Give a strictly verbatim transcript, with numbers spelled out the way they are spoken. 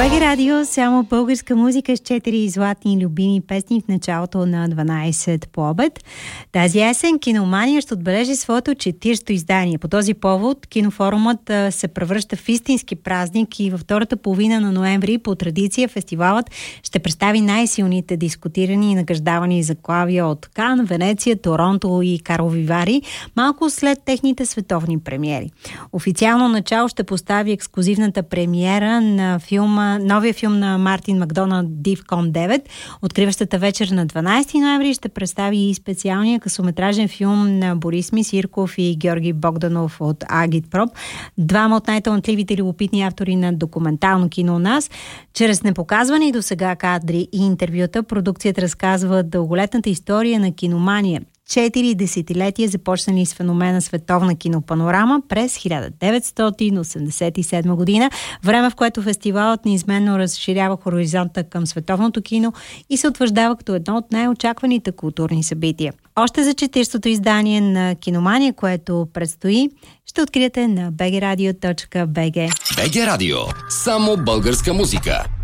БГ Радио, само българска музика с четири златни любими песни в началото на дванайсет по обед. Тази есен Киномания ще отбележи своето четиридесето издание. По този повод кинофорумът а, се превръща в истински празник и във втората половина на ноември по традиция фестивалът ще представи най-силните дискутирани и награждавани заглавия от Кан, Венеция, Торонто и Карлови Вари, малко след техните световни премиери. Официално начало ще постави ексклузивната премиера на филма новия филм на Мартин Макдоналд DEFCON девет. Откриващата вечер на дванайсети ноември ще представи и специалния късометражен филм на Борис Мисирков и Георги Богданов от Агитпроп. Двама от най-талантливите и любопитни автори на документално кино у нас. Чрез непоказвани до сега кадри и интервюта, продукцията разказва дълголетната история на Киномания. Четири десетилетия започнали с феномена световна кинопанорама през хиляда деветстотин осемдесет и седма година, време в което фестивалът неизменно разширява хоризонта към световното кино и се утвърждава като едно от най-очакваните културни събития. Още за четиридесетото издание на Киномания, което предстои, ще откриете на би джи радио точка би джи. би джи Радио. Само българска музика.